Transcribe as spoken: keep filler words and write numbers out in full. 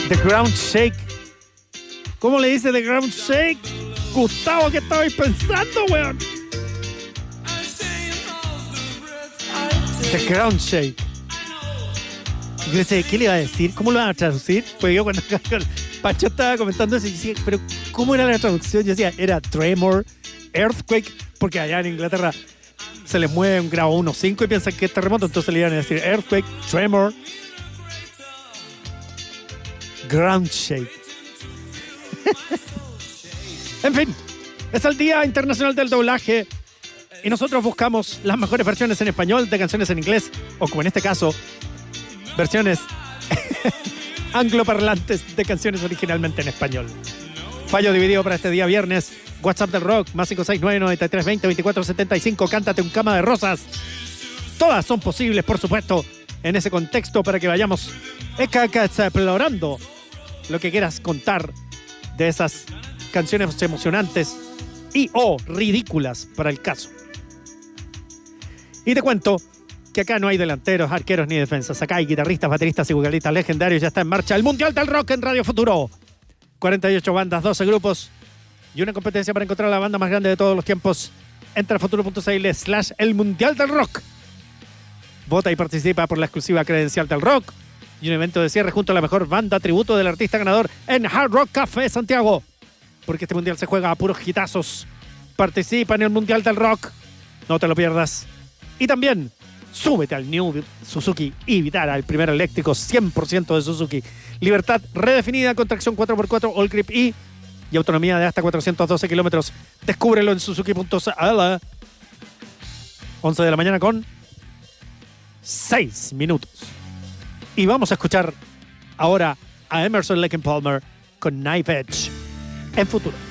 The Ground Shake. ¿Cómo le dice The Ground Shake? Gustavo, ¿qué estabais pensando, weón? The Ground Shake. Yo decía, ¿qué le iba a decir? ¿Cómo lo van a traducir? Pues yo cuando Pacho estaba comentando eso, y decía, pero ¿cómo era la traducción? Yo decía, era tremor, earthquake, porque allá en Inglaterra se les mueve un grado uno punto cinco y piensan que es terremoto, entonces le iban a decir earthquake, tremor, ground shake. En fin, es el Día Internacional del Doblaje y nosotros buscamos las mejores versiones en español de canciones en inglés, o como en este caso, versiones angloparlantes de canciones originalmente en español. Fallo dividido para este día viernes. WhatsApp del Rock, más cinco seis nueve, nueve tres dos cero, dos cuatro siete cinco. Cántate un Cama de Rosas. Todas son posibles, por supuesto, en ese contexto para que vayamos explorando lo que quieras contar de esas canciones emocionantes y o ridículas para el caso. Y te cuento que acá no hay delanteros, arqueros ni defensas. Acá hay guitarristas, bateristas y vocalistas legendarios. Ya está en marcha el Mundial del Rock en Radio Futuro. cuarenta y ocho bandas, doce grupos y una competencia para encontrar la banda más grande de todos los tiempos. Entra a futuro punto c l slash el Mundial del Rock. Vota y participa por la exclusiva credencial del rock y un evento de cierre junto a la mejor banda tributo del artista ganador en Hard Rock Café Santiago. Porque este mundial se juega a puros hitazos. Participa en el Mundial del Rock. No te lo pierdas. Y también súbete al New Suzuki y Vitara, el primer eléctrico cien por ciento de Suzuki. Libertad redefinida con tracción cuatro por cuatro All Grip E y autonomía de hasta cuatrocientos doce kilómetros. Descúbrelo en suzuki punto c l. once de la mañana con seis minutos. Y vamos a escuchar ahora a Emerson Lake and Palmer con Knife Edge en Futuro.